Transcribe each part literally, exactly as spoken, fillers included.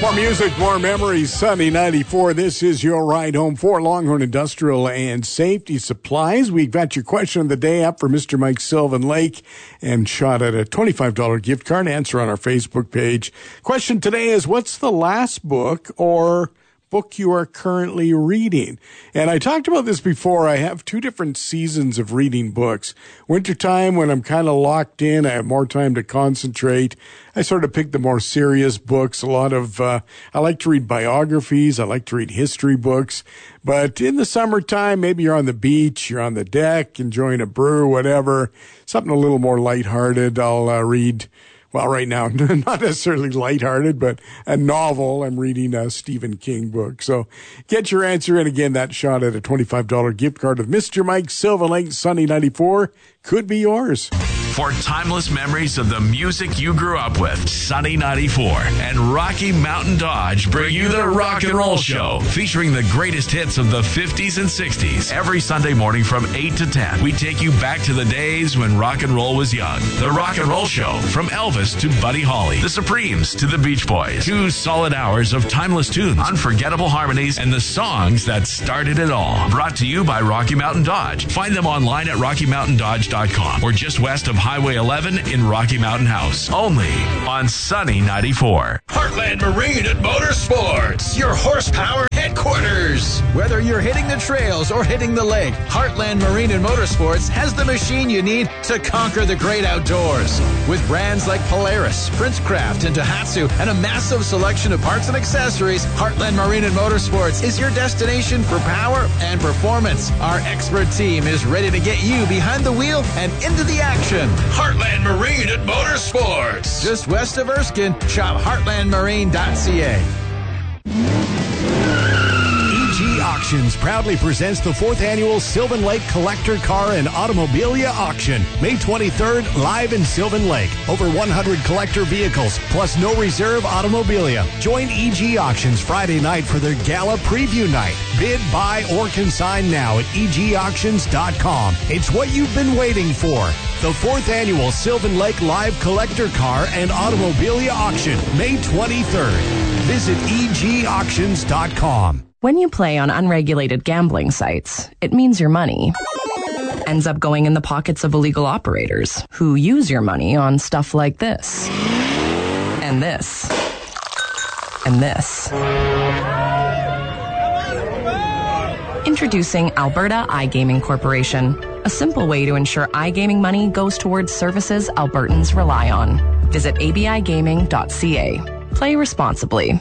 More music, more memories. Sunny ninety-four. This is your ride home for Longhorn Industrial and Safety Supplies. We've got your question of the day up for Mister Mike Sylvan Lake and shot at a twenty-five dollars gift card. Answer on our Facebook page. Question today is, what's the last book or book you are currently reading? And I talked about this before. I have two different seasons of reading books. Wintertime, when I'm kind of locked in, I have more time to concentrate. I sort of pick the more serious books. A lot of, uh, I like to read biographies. I like to read history books. But in the summertime, maybe you're on the beach, you're on the deck, enjoying a brew, whatever, something a little more lighthearted. I'll uh, read Well, right now, not necessarily lighthearted, but a novel. I'm reading a Stephen King book. So get your answer in. Again, that shot at a twenty-five dollars gift card of Mister Mike Sylvan Lake Sunny ninety-four could be yours. For timeless memories of the music you grew up with, Sunny ninety-four and Rocky Mountain Dodge bring you the Rock and Roll Show, featuring the greatest hits of the fifties and sixties. Every Sunday morning from eight to ten, we take you back to the days when rock and roll was young. The Rock and Roll Show, from Elvis to Buddy Holly, the Supremes to the Beach Boys. Two solid hours of timeless tunes, unforgettable harmonies, and the songs that started it all. Brought to you by Rocky Mountain Dodge. Find them online at rocky mountain dodge dot com or just west of Highway eleven in Rocky Mountain House. Only on Sunny ninety-four. Heartland Marine and Motorsports, your horsepower headquarters. Whether you're hitting the trails or hitting the lake, Heartland Marine and Motorsports has the machine you need to conquer the great outdoors. With brands like Polaris, Princecraft, and Tohatsu, and a massive selection of parts and accessories, Heartland Marine and Motorsports is your destination for power and performance. Our expert team is ready to get you behind the wheel and into the action. Heartland Marine and Motorsports. Just west of Erskine, shop heartland marine dot c a. E G Auctions proudly presents the fourth annual Sylvan Lake Collector Car and Automobilia Auction, May twenty-third, live in Sylvan Lake. Over one hundred collector vehicles, plus no reserve automobilia. Join E G Auctions Friday night for their gala preview night. Bid, buy, or consign now at e g auctions dot com. It's what you've been waiting for. The fourth annual Sylvan Lake Live Collector Car and Automobilia Auction, May twenty-third. Visit e g auctions dot com. When you play on unregulated gambling sites, it means your money ends up going in the pockets of illegal operators who use your money on stuff like this, and this, and this. Introducing Alberta iGaming Corporation, a simple way to ensure iGaming money goes towards services Albertans rely on. Visit a b i gaming dot c a. Play responsibly.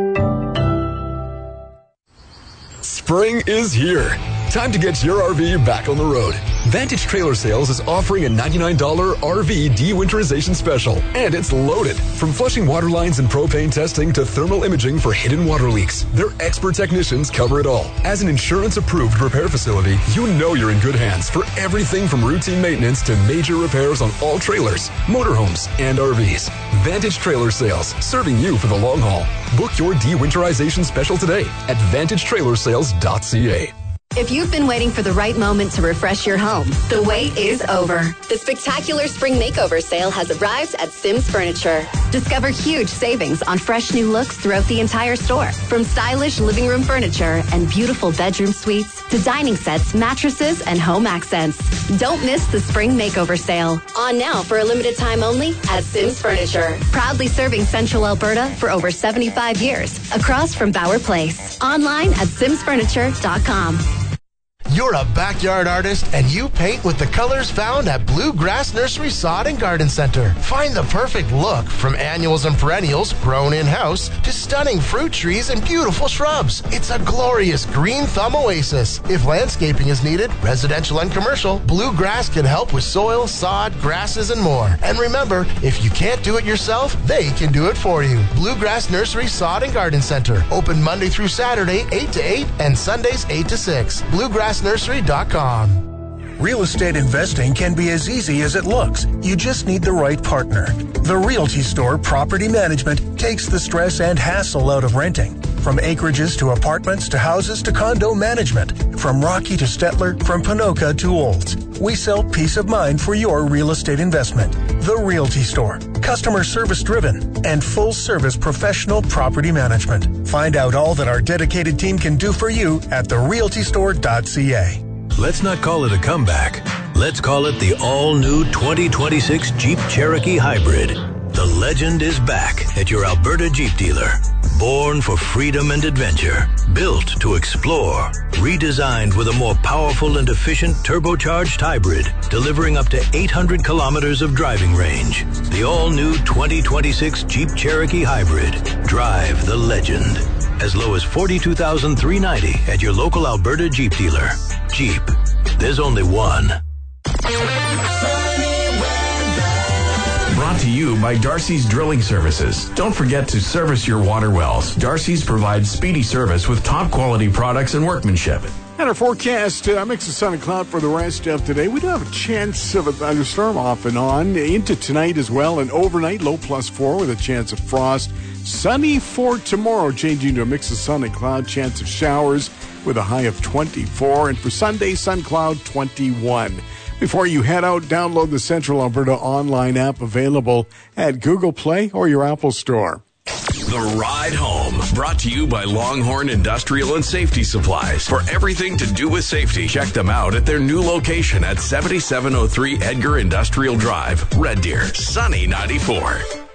Spring is here. Time to get your R V back on the road. Vantage Trailer Sales is offering a ninety-nine dollars R V de-winterization special, and it's loaded. From flushing water lines and propane testing to thermal imaging for hidden water leaks, their expert technicians cover it all. As an insurance-approved repair facility, you know you're in good hands for everything from routine maintenance to major repairs on all trailers, motorhomes, and R Vs. Vantage Trailer Sales, serving you for the long haul. Book your de-winterization special today at vantage trailer sales dot c a. If you've been waiting for the right moment to refresh your home, the wait is over. The spectacular spring makeover sale has arrived at Sims Furniture. Discover huge savings on fresh new looks throughout the entire store. From stylish living room furniture and beautiful bedroom suites to dining sets, mattresses, and home accents. Don't miss the spring makeover sale. On now for a limited time only at Sims Furniture. Proudly serving Central Alberta for over seventy-five years. Across from Bauer Place. Online at sims furniture dot com. You're a backyard artist and you paint with the colors found at Bluegrass Nursery Sod and Garden Center. Find the perfect look from annuals and perennials grown in-house to stunning fruit trees and beautiful shrubs. It's a glorious green thumb oasis. If landscaping is needed, residential and commercial, Bluegrass can help with soil, sod, grasses, and more. And remember, if you can't do it yourself, they can do it for you. Bluegrass Nursery Sod and Garden Center. Open Monday through Saturday, eight to eight, and Sundays, eight to six. Bluegrass nursery dot com. Real estate investing can be as easy as it looks. You just need the right partner. The Realty Store Property Management takes the stress and hassle out of renting. From acreages to apartments to houses to condo management. From Rocky to Stettler, from Ponoka to Olds. We sell peace of mind for your real estate investment. The Realty Store. Customer service driven and full service professional property management. Find out all that our dedicated team can do for you at the realty store dot c a. Let's not call it a comeback. Let's call it the all-new twenty twenty-six Jeep Cherokee Hybrid. The legend is back at your Alberta Jeep dealer. Born for freedom and adventure, built to explore, redesigned with a more powerful and efficient turbocharged hybrid, delivering up to eight hundred kilometers of driving range. The all-new twenty twenty-six Jeep Cherokee Hybrid. Drive the legend. As low as forty-two thousand three hundred ninety dollars at your local Alberta Jeep dealer. Jeep. There's only one. Brought to you by Darcy's Drilling Services. Don't forget to service your water wells. Darcy's provides speedy service with top quality products and workmanship. And our forecast, uh, mix of sun and cloud for the rest of today. We do have a chance of a thunderstorm off and on into tonight as well. And overnight, low plus four with a chance of frost. Sunny for tomorrow, changing to a mix of sun and cloud, chance of showers with a high of twenty-four. And for Sunday, sun cloud twenty-one. Before you head out, download the Central Alberta online app available at Google Play or your Apple Store. The Ride Home, brought to you by Longhorn Industrial and Safety Supplies. For everything to do with safety, check them out at their new location at seventy-seven oh three Edgar Industrial Drive, Red Deer, Sunny ninety-four.